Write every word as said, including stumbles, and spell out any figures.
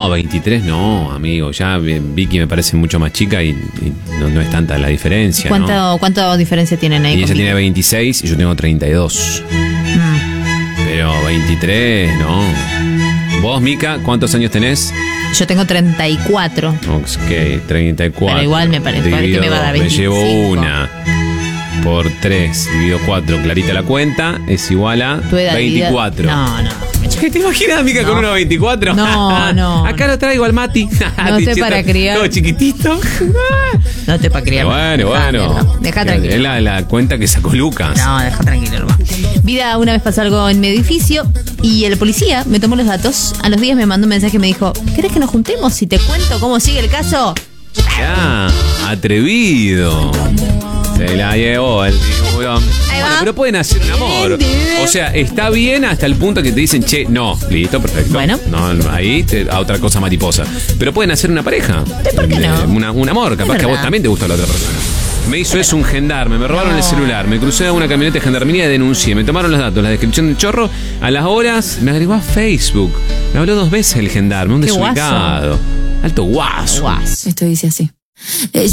No, veintitrés no, amigo. Ya Vicky me parece mucho más chica y, y no, no es tanta la diferencia. ¿Cuánto, ¿no? ¿Cuánta diferencia tienen ahí? Y ella tiene veintiséis y yo tengo treinta y dos. Mm. Pero veintitrés, no. ¿Vos, Mica, cuántos años tenés? Yo tengo treinta y cuatro. Ok, treinta y cuatro. Pero igual me parece Dividido, que me va a dar veinticinco. Me llevo una por tres, dividido cuatro, clarita la cuenta, es igual a veinticuatro. Vida... No, no. ¿Te imaginas, Mica, no. con unos veinticuatro? No, no. Acá lo traigo al Mati. No te para criar. Todo chiquitito. No te para criar. Bueno, bueno. Deja tranquilo. Es la, la cuenta que sacó Lucas. No, deja tranquilo, hermano. Vida, una vez pasó algo en mi edificio y el policía me tomó los datos. A los días me mandó un mensaje y me dijo: ¿querés que nos juntemos y te cuento cómo sigue el caso? Ya, atrevido. Se la llevó el tiburón. Bueno, pero pueden hacer un amor. O sea, está bien hasta el punto que te dicen, che, no, listo, perfecto. Bueno. No, ahí te, a otra cosa mariposa. Pero pueden hacer una pareja. ¿Por qué no? Una, un amor, capaz que a vos también te gusta la otra persona. Me hizo eso un gendarme, me robaron no. el celular, me crucé a una camioneta de gendarmería y denuncié, me tomaron los datos, la descripción del chorro, a las horas me agregó a Facebook. Me habló dos veces el gendarme, un desubicado. Alto guaso. Guaso. Esto dice así.